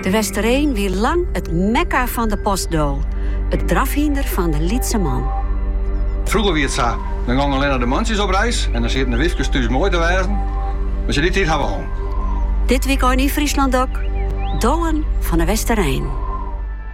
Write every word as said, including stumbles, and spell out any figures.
De Westereen wie lang het mekka van de postdo. Het drafhinder van de Lietse man. Vroeger wie het zo, dan gaan alleen de mansjes op reis en dan zitten de wifkes thuis mooi te wijzen. Maar ze dit hier gaan we gewoon. Dit weekend in Friesland ook. Doen van de Westereen.